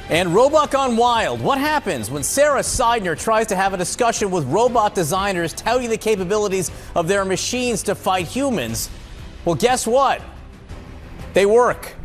And Robot Gone Wild. What happens when Sarah Seidner tries to have a discussion with robot designers touting the capabilities of their machines to fight humans? Well, guess what? They work.